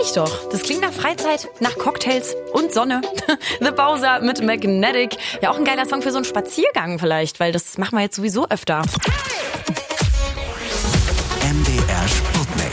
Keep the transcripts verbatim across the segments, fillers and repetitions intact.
ich doch. Das klingt nach Freizeit, nach Cocktails und Sonne. The Bowser mit Magnetic. Ja, auch ein geiler Song für so einen Spaziergang vielleicht, weil das machen wir jetzt sowieso öfter. M D R Sputnik.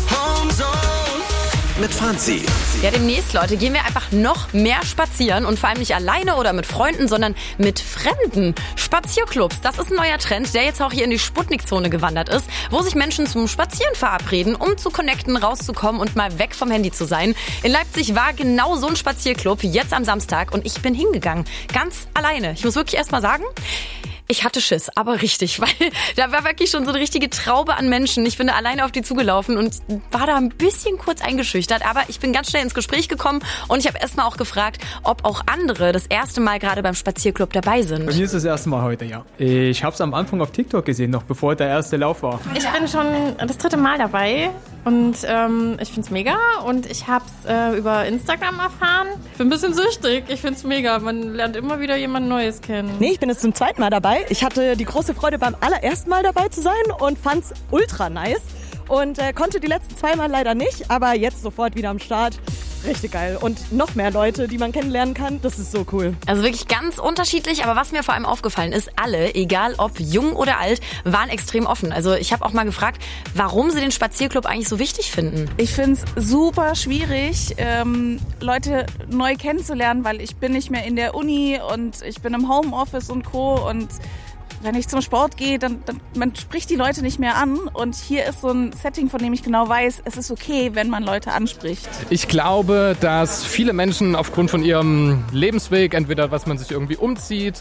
Mit Franzi. Ja, demnächst, Leute, gehen wir einfach noch mehr spazieren und vor allem nicht alleine oder mit Freunden, sondern mit Fremden. Spazierclubs, das ist ein neuer Trend, der jetzt auch hier in die Sputnik-Zone gewandert ist, wo sich Menschen zum Spazieren verabreden, um zu connecten, rauszukommen und mal weg vom Handy zu sein. In Leipzig war genau so ein Spazierclub jetzt am Samstag und ich bin hingegangen. Ganz alleine. Ich muss wirklich erst mal sagen, ich hatte Schiss, aber richtig, weil da war wirklich schon so eine richtige Traube an Menschen. Ich bin da alleine auf die zugelaufen und war da ein bisschen kurz eingeschüchtert, aber ich bin ganz schnell ins Gespräch gekommen und ich habe erstmal auch gefragt, ob auch andere das erste Mal gerade beim Spazierclub dabei sind. Bei mir ist das erste Mal heute, ja. Ich habe es am Anfang auf TikTok gesehen, noch bevor der erste Lauf war. Ich bin schon das dritte Mal dabei und ähm, ich find's mega und ich hab's äh, über Instagram erfahren. Ich bin ein bisschen süchtig, ich find's mega. Man lernt immer wieder jemand Neues kennen. Nee, ich bin jetzt zum zweiten Mal dabei. Ich hatte die große Freude, beim allerersten Mal dabei zu sein und fand's ultra nice. Und äh, konnte die letzten zwei Mal leider nicht, aber jetzt sofort wieder am Start. Richtig geil. Und noch mehr Leute, die man kennenlernen kann. Das ist so cool. Also wirklich ganz unterschiedlich, aber was mir vor allem aufgefallen ist, alle, egal ob jung oder alt, waren extrem offen. Also ich habe auch mal gefragt, warum sie den Spazierclub eigentlich so wichtig finden. Ich finde es super schwierig, ähm, Leute neu kennenzulernen, weil ich bin nicht mehr in der Uni und ich bin im Homeoffice und Co. Und wenn ich zum Sport gehe, dann, dann man spricht die Leute nicht mehr an. Und hier ist so ein Setting, von dem ich genau weiß, es ist okay, wenn man Leute anspricht. Ich glaube, dass viele Menschen aufgrund von ihrem Lebensweg, entweder was man sich irgendwie umzieht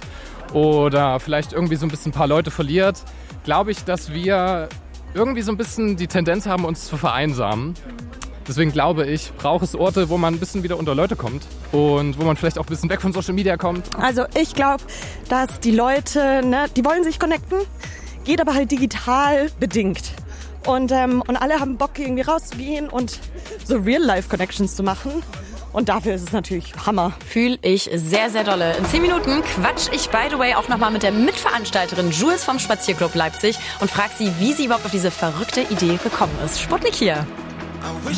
oder vielleicht irgendwie so ein bisschen ein paar Leute verliert, glaube ich, dass wir irgendwie so ein bisschen die Tendenz haben, uns zu vereinsamen. Deswegen glaube ich, braucht es Orte, wo man ein bisschen wieder unter Leute kommt und wo man vielleicht auch ein bisschen weg von Social Media kommt. Also ich glaube, dass die Leute, ne, die wollen sich connecten, geht aber halt digital bedingt. Und, ähm, und alle haben Bock, irgendwie rauszugehen und so Real-Life-Connections zu machen. Und dafür ist es natürlich Hammer. Fühl ich sehr, sehr dolle. In zehn Minuten quatsch ich, by the way, auch nochmal mit der Mitveranstalterin Jules vom Spazierclub Leipzig und frag sie, wie sie überhaupt auf diese verrückte Idee gekommen ist. Sputnik hier.